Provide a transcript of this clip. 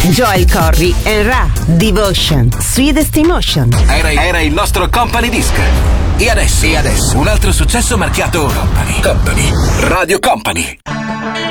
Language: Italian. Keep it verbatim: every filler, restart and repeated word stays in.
Joel Corry and Ra, Devotion, Sweetest Emotion. Era, era il nostro Company Disc. E adesso, e adesso, un altro successo marchiato Company. Company. Radio Company.